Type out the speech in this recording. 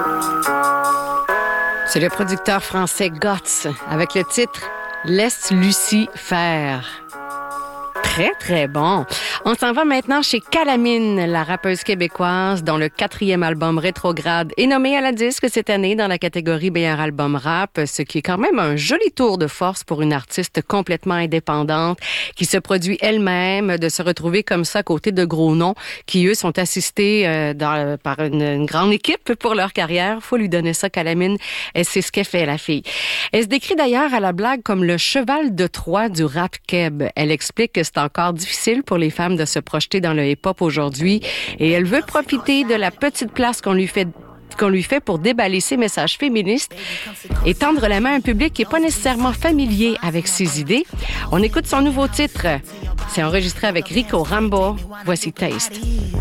C'est le producteur français Guts avec le titre « Laisse Lucie faire ». Très, très bon. On s'en va maintenant chez Calamine, la rappeuse québécoise dont le 4e album Rétrograde est nommé à la disque cette année dans la catégorie meilleur album rap, ce qui est quand même un joli tour de force pour une artiste complètement indépendante qui se produit elle-même, de se retrouver comme ça à côté de gros noms qui, eux, sont assistés par une grande équipe pour leur carrière. Faut lui donner ça, Calamine. Et c'est ce qu'elle fait, la fille. Elle se décrit d'ailleurs à la blague comme le cheval de Troie du rap keb. Elle explique que c'est encore difficile pour les femmes de se projeter dans le hip-hop aujourd'hui et elle veut profiter de la petite place qu'on lui fait pour déballer ses messages féministes et tendre la main à un public qui n'est pas nécessairement familier avec ses idées. On écoute son nouveau titre. C'est enregistré avec Rico Rambo. Voici Taste.